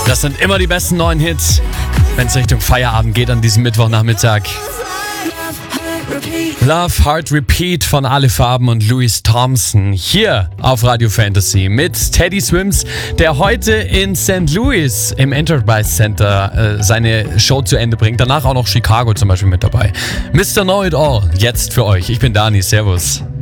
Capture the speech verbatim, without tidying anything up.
Das sind immer die besten neuen Hits, wenn es Richtung Feierabend geht an diesem Mittwochnachmittag. Love Heart Repeat von Alle Farben und Louis Thompson hier auf Radio Fantasy mit Teddy Swims, der heute in Sankt Louis im Enterprise Center äh, seine Show zu Ende bringt. Danach auch noch Chicago zum Beispiel mit dabei. Mister Know It All, jetzt für euch. Ich bin Dani, servus.